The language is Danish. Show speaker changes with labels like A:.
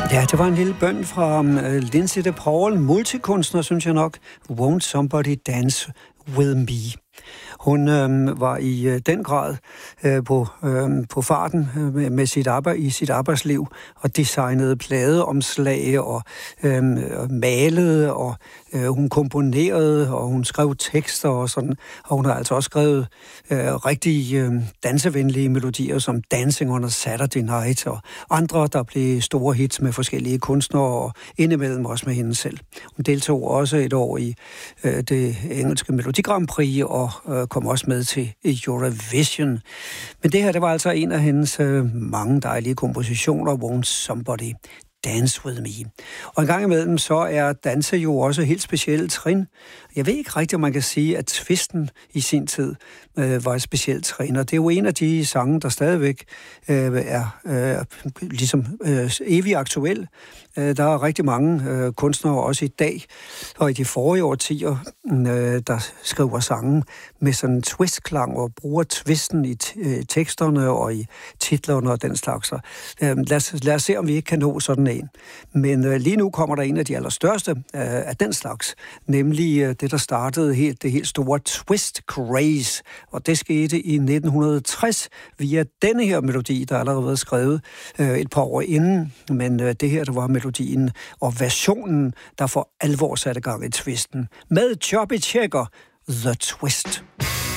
A: Ja, det var en lille bøn fra Lindsay DePaul, multikunstner, synes jeg nok. Won't Somebody Dance With Me. Hun var i den grad på farten med sit arbejdsliv og designede pladeomslag og malede, og hun komponerede, og hun skrev tekster og sådan. Og hun har altså også skrevet rigtig dansevenlige melodier som Dancing on a Saturday Night og andre, der blev store hits med forskellige kunstnere, og indimellem også med hende selv. Hun deltog også et år i det engelske Melodi Grand Prix og kom også med til Eurovision. Men det her, det var altså en af hendes mange dejlige kompositioner, Won't Somebody Dance With Me. Og en gang imellem, så er danse jo også helt specielt trin. Jeg ved ikke rigtigt, om man kan sige, at Twisten i sin tid var et specielt trin. Og det er jo en af de sange, der stadigvæk er ligesom evig aktuel. Der er rigtig mange kunstnere også i dag, og i de forrige årtier, der skriver sange med sådan en twistklang og bruger twisten i teksterne og i titlerne og den slags. Lad os se, om vi ikke kan nå sådan en. Men lige nu kommer der en af de allerstørste af den slags, nemlig det, der startede det helt store twist craze. Og det skete i 1960 via denne her melodi, der allerede var skrevet et par år inden. Men det her, der var melodien og versionen, der for alvor satte gang i twisten. Med Chubby Checker, The Twist.